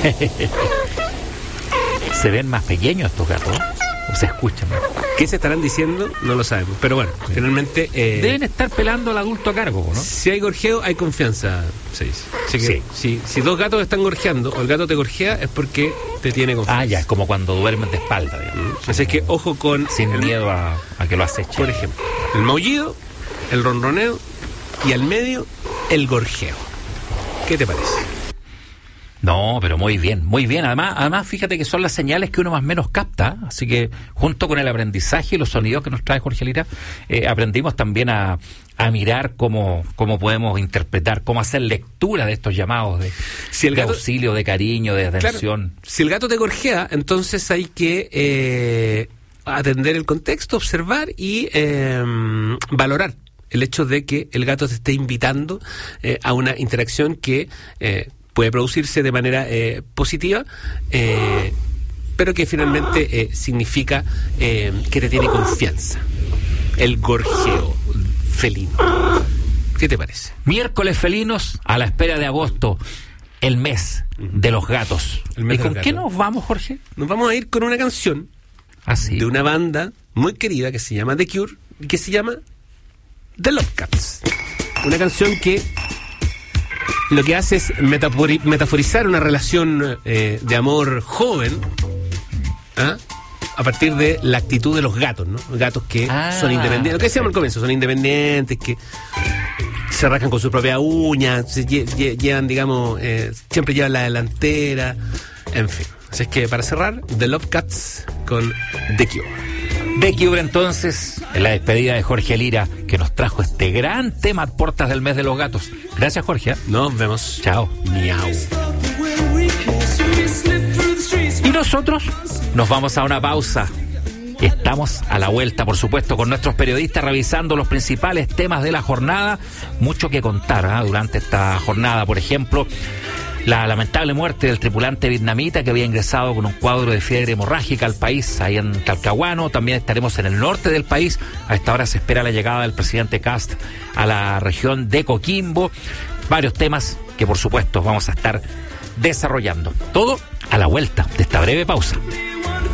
¿Se ven más pequeños estos gatos? ¿O se escuchan más? ¿Qué se estarán diciendo? No lo sabemos. Pero bueno, finalmente... deben estar pelando al adulto a cargo, ¿no? Si hay gorjeo, hay confianza, se dice. Así que Sí. si dos gatos están gorjeando o el gato te gorjea, es porque te tiene confianza. Ah, ya, es como cuando duermen de espalda, digamos. Así es que ojo con... Sin miedo a que lo acechen. Por ejemplo, el maullido, el ronroneo y al medio, el gorjeo. ¿Qué te parece? No, pero muy bien, muy bien. Además, fíjate que son las señales que uno más o menos capta. Así que junto con el aprendizaje y los sonidos que nos trae Jorge Lira, aprendimos también a mirar cómo podemos interpretar, cómo hacer lectura de estos llamados de auxilio, de cariño, de atención. Claro, si el gato te gorjea, entonces hay que atender el contexto, observar y valorar el hecho de que el gato te esté invitando a una interacción que... puede producirse de manera positiva, pero que finalmente significa que te tiene confianza. El gorjeo felino. ¿Qué te parece? Miércoles felinos a la espera de agosto, el mes de los gatos. ¿Y con qué nos vamos, Jorge? Nos vamos a ir con una canción de una banda muy querida que se llama The Cure y que se llama The Love Cats. Una canción que lo que hace es metaforizar una relación de amor joven a partir de la actitud de los gatos, ¿no? Gatos que son independientes, lo que decíamos al comienzo, son independientes, que se rascan con su propia uña, llevan, digamos, siempre llevan la delantera, en fin. Así es que para cerrar, The Love Cats con The Cure. The Cure, entonces, en la despedida de Jorge Lira, que nos trajo este gran tema a puertas del mes de los gatos. Gracias, Jorge. Nos vemos. Chao. Miau. Y nosotros nos vamos a una pausa. Estamos a la vuelta, por supuesto, con nuestros periodistas revisando los principales temas de la jornada. Mucho que contar durante esta jornada. Por ejemplo, la lamentable muerte del tripulante vietnamita que había ingresado con un cuadro de fiebre hemorrágica al país, ahí en Talcahuano. También estaremos en el norte del país. A esta hora se espera la llegada del presidente Kast a la región de Coquimbo. Varios temas que, por supuesto, vamos a estar desarrollando. Todo a la vuelta de esta breve pausa.